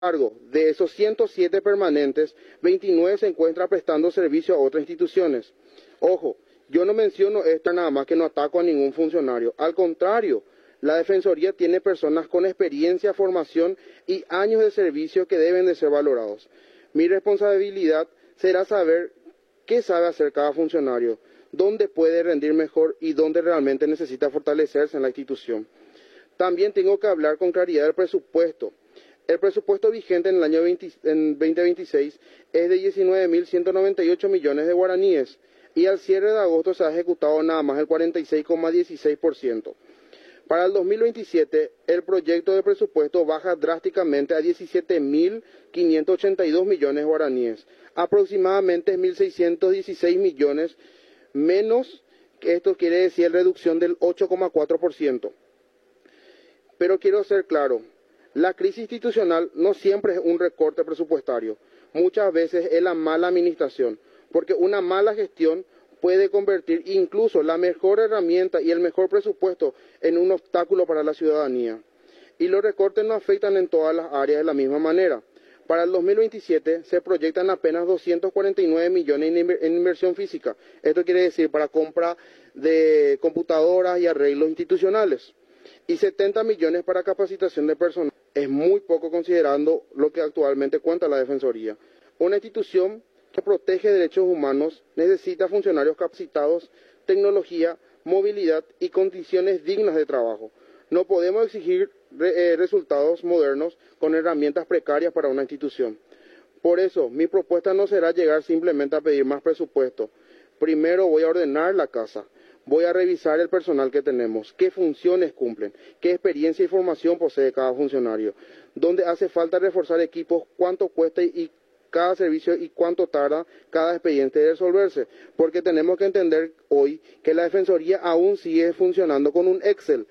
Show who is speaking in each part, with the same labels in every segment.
Speaker 1: embargo, de esos 107 permanentes, 29 se encuentran prestando servicio a otras instituciones. Ojo, yo no menciono esto nada más que no ataco a ningún funcionario. Al contrario, la Defensoría tiene personas con experiencia, formación y años de servicio que deben de ser valorados. Mi responsabilidad será saber qué sabe hacer cada funcionario, dónde puede rendir mejor y dónde realmente necesita fortalecerse en la institución. También tengo que hablar con claridad del presupuesto. El presupuesto vigente en el año 2026 es de 19.198 millones de guaraníes y al cierre de agosto se ha ejecutado nada más el 46,16%. Para el 2027, el proyecto de presupuesto baja drásticamente a 17.582 millones de guaraníes, aproximadamente 1.616 millones menos, esto quiere decir reducción del 8,4%. Pero quiero ser claro, la crisis institucional no siempre es un recorte presupuestario, muchas veces es la mala administración, porque una mala gestión puede convertir incluso la mejor herramienta y el mejor presupuesto en un obstáculo para la ciudadanía. Y los recortes no afectan en todas las áreas de la misma manera. Para el 2027 se proyectan apenas 249 millones en inversión física. Esto quiere decir para compra de computadoras y arreglos institucionales. Y 70 millones para capacitación de personal. Es muy poco considerando lo que actualmente cuenta la Defensoría. Una institución que protege derechos humanos necesita funcionarios capacitados, tecnología, movilidad y condiciones dignas de trabajo. No podemos exigir resultados modernos con herramientas precarias para una institución. Por eso, mi propuesta no será llegar simplemente a pedir más presupuesto. Primero voy a ordenar la casa. Voy a revisar el personal que tenemos, qué funciones cumplen, qué experiencia y formación posee cada funcionario, dónde hace falta reforzar equipos, cuánto cuesta y cada servicio y cuánto tarda cada expediente de resolverse, porque tenemos que entender hoy que la Defensoría aún sigue funcionando con un Excel.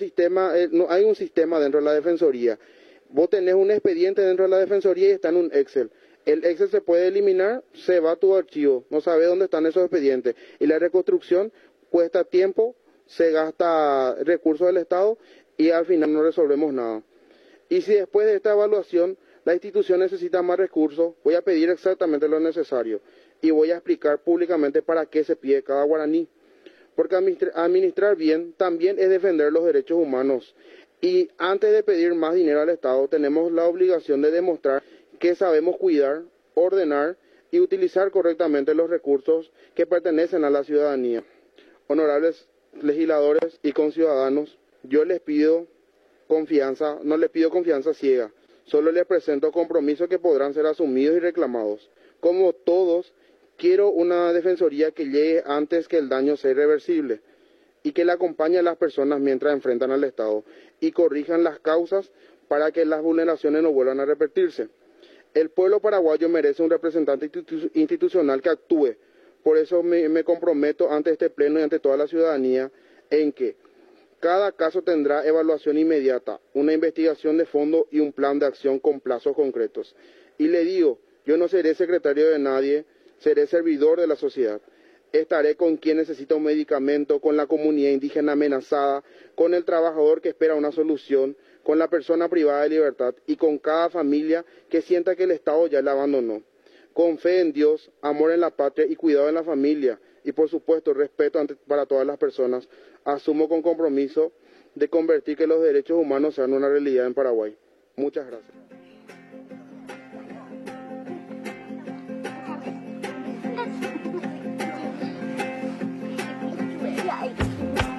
Speaker 1: No hay un sistema dentro de la Defensoría. Vos tenés un expediente dentro de la Defensoría y está en un Excel. El Excel se puede eliminar, se va a tu archivo, no sabes dónde están esos expedientes. Y la reconstrucción cuesta tiempo, se gasta recursos del Estado y al final no resolvemos nada. Y si después de esta evaluación la institución necesita más recursos, voy a pedir exactamente lo necesario y voy a explicar públicamente para qué se pide cada guaraní. Porque administrar bien también es defender los derechos humanos. Y antes de pedir más dinero al Estado, tenemos la obligación de demostrar que sabemos cuidar, ordenar y utilizar correctamente los recursos que pertenecen a la ciudadanía. Honorables legisladores y conciudadanos, yo les pido confianza, no les pido confianza ciega. Solo les presento compromisos que podrán ser asumidos y reclamados. Como todos, quiero una defensoría que llegue antes que el daño sea irreversible y que le acompañe a las personas mientras enfrentan al Estado y corrijan las causas para que las vulneraciones no vuelvan a repetirse. El pueblo paraguayo merece un representante institucional que actúe. Por eso me comprometo ante este pleno y ante toda la ciudadanía en que cada caso tendrá evaluación inmediata, una investigación de fondo y un plan de acción con plazos concretos. Y le digo, yo no seré secretario de nadie, seré servidor de la sociedad. Estaré con quien necesita un medicamento, con la comunidad indígena amenazada, con el trabajador que espera una solución, con la persona privada de libertad y con cada familia que sienta que el Estado ya la abandonó. Con fe en Dios, amor en la patria y cuidado en la familia. Y por supuesto, respeto para todas las personas, asumo con compromiso de convertir que los derechos humanos sean una realidad en Paraguay. Muchas gracias.